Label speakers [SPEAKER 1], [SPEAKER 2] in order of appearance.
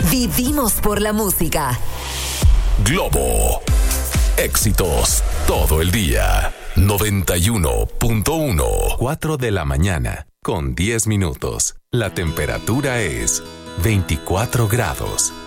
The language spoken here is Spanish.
[SPEAKER 1] Vivimos por la música.
[SPEAKER 2] Globo. Éxitos todo el día. 91.1. 4 de la mañana con 10 minutos. La temperatura es 24 grados.